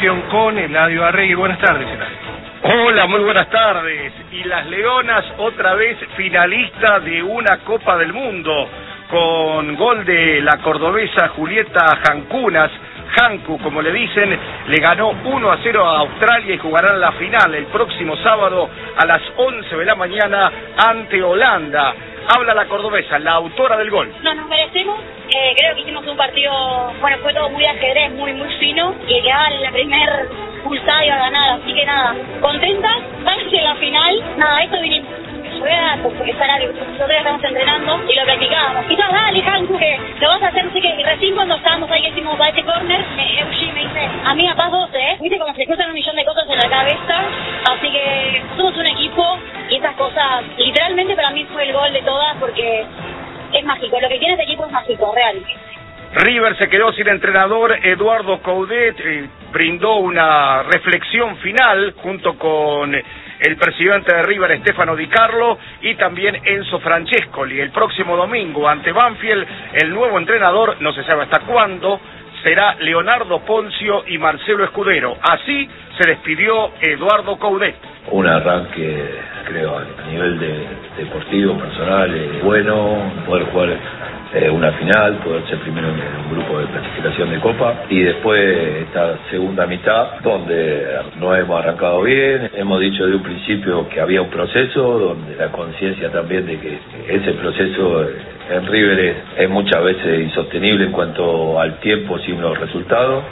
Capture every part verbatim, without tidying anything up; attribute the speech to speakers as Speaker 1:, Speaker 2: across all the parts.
Speaker 1: comunicación con Eladio Arregui. Buenas tardes, Eladio.
Speaker 2: Hola, muy buenas tardes. Y las Leonas otra vez finalista de una Copa del Mundo, con gol de la cordobesa Julieta Jancunas. Jancu, como le dicen, le ganó uno a cero a Australia y jugarán la final el próximo sábado a las once de la mañana ante Holanda. Habla la cordobesa, la autora del gol.
Speaker 3: No, nos merecemos. Eh, creo que hicimos un partido, bueno, fue todo muy ajedrez, muy, muy fino, y quedaba en la primer pulsada y a ganar, así que nada, contentas, vamos en la final, nada, esto vinimos. Porque nosotros estamos entrenando y lo practicábamos. Y nada, dale, Jancu, que lo vas a hacer, así que recién cuando estábamos ahí que hicimos a este corner, me, Eugi me dice, amiga, paz doce, ¿eh? Viste como se cruzan un millón de cosas en la cabeza, así que somos un equipo y esas cosas, literalmente para mí fue el gol de todas porque es mágico, lo que tiene este equipo es mágico, real.
Speaker 2: River se quedó sin entrenador. Eduardo Coudet eh, brindó una reflexión final junto con el presidente de River, Stefano Di Carlo, y también Enzo Francescoli. El próximo domingo ante Banfield, el nuevo entrenador, no se sabe hasta cuándo, será Leonardo Poncio y Marcelo Escudero. Así se despidió Eduardo Coudet.
Speaker 4: Un arranque, creo, a nivel de deportivo, personal, eh, bueno, poder jugar eh, una final, poder ser primero en un grupo de clasificación de Copa, y después esta segunda mitad, donde no hemos arrancado bien. Hemos dicho de un principio que había un proceso, donde la conciencia también de que ese proceso en River es, es muchas veces insostenible en cuanto al tiempo sin los resultados.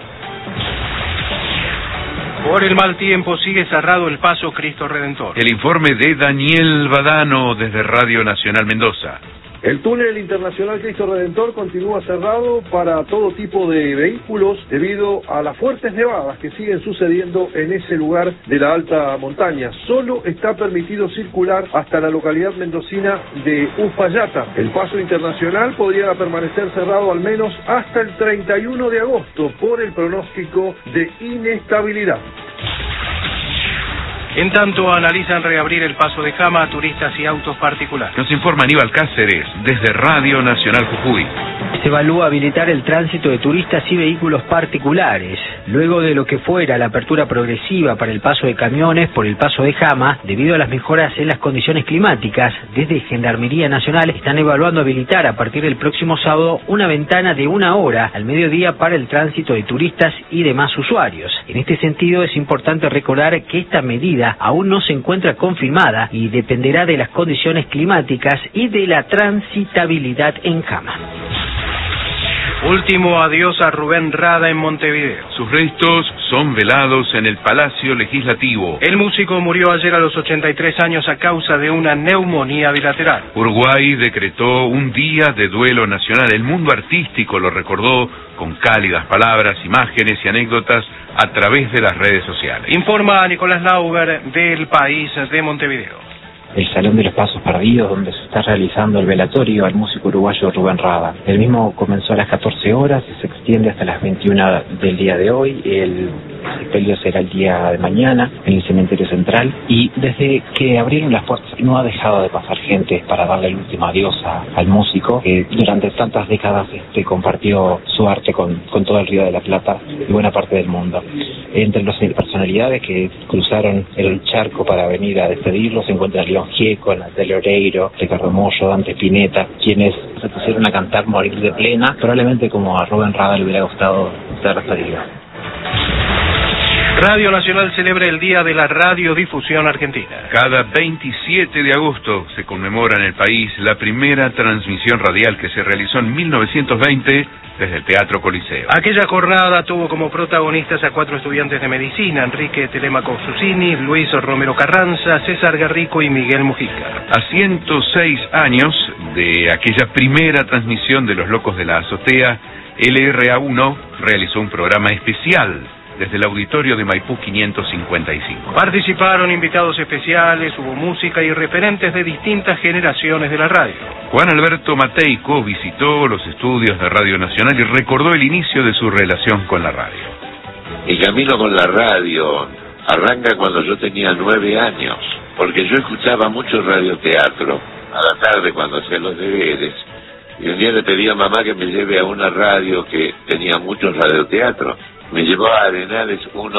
Speaker 1: Por el mal tiempo sigue cerrado el paso Cristo Redentor.
Speaker 5: El informe de Daniel Badano desde Radio Nacional Mendoza.
Speaker 6: El túnel internacional Cristo Redentor continúa cerrado para todo tipo de vehículos debido a las fuertes nevadas que siguen sucediendo en ese lugar de la alta montaña. Solo está permitido circular hasta la localidad mendocina de Uspallata. El paso internacional podría permanecer cerrado al menos hasta el treinta y uno de agosto por el pronóstico de inestabilidad.
Speaker 1: En tanto, analizan reabrir el paso de Jama a turistas y autos particulares.
Speaker 5: Nos informa Aníbal Cáceres, desde Radio Nacional Jujuy.
Speaker 7: Se evalúa habilitar el tránsito de turistas y vehículos particulares. Luego de lo que fuera la apertura progresiva para el paso de camiones por el paso de Jama, debido a las mejoras en las condiciones climáticas, desde Gendarmería Nacional están evaluando habilitar a partir del próximo sábado una ventana de una hora al mediodía para el tránsito de turistas y demás usuarios. En este sentido, es importante recordar que esta medida aún no se encuentra confirmada y dependerá de las condiciones climáticas y de la transitabilidad en Jama.
Speaker 1: Último adiós a Rubén Rada en Montevideo.
Speaker 5: Sus restos son velados en el Palacio Legislativo.
Speaker 1: El músico murió ayer a los ochenta y tres años a causa de una neumonía bilateral.
Speaker 5: Uruguay decretó un día de duelo nacional. El mundo artístico lo recordó con cálidas palabras, imágenes y anécdotas a través de las redes sociales.
Speaker 1: Informa Nicolás Lauber del País de Montevideo.
Speaker 8: El Salón de los Pasos Perdidos, donde se está realizando el velatorio al músico uruguayo Rubén Rada. El mismo comenzó a las catorce horas y se extiende hasta las veintiuna del día de hoy. El sepelio será el día de mañana en el cementerio central, y desde que abrieron las puertas no ha dejado de pasar gente para darle el último adiós a, al músico que durante tantas décadas este, compartió su arte con, con todo el Río de la Plata y buena parte del mundo. Entre las personalidades que cruzaron el charco para venir a despedirlo se encuentra León Gieco, Natalia Oreiro, Ricardo Mollo, Dante Spinetta, quienes se pusieron a cantar Morir de Plena, probablemente como a Rubén Rada le hubiera gustado ser referido.
Speaker 1: Radio Nacional celebra el Día de la Radiodifusión Argentina.
Speaker 5: Cada veintisiete de agosto se conmemora en el país la primera transmisión radial que se realizó en mil novecientos veinte desde el Teatro Coliseo.
Speaker 1: Aquella jornada tuvo como protagonistas a cuatro estudiantes de medicina: Enrique Telemaco Susini, Luis Romero Carranza, César Garrico y Miguel Mujica.
Speaker 5: A ciento seis años de aquella primera transmisión de Los Locos de la Azotea, L R A uno realizó un programa especial desde el auditorio de Maipú quinientos cincuenta y cinco.
Speaker 1: Participaron invitados especiales, hubo música y referentes de distintas generaciones de la radio.
Speaker 5: Juan Alberto Mateico visitó los estudios de Radio Nacional y recordó el inicio de su relación con la radio.
Speaker 9: Mi camino con la radio arranca cuando yo tenía nueve años, porque yo escuchaba mucho radioteatro a la tarde cuando hacía los deberes, y un día le pedí a mamá que me lleve a una radio que tenía mucho radioteatro. Me llevó a Arenales uno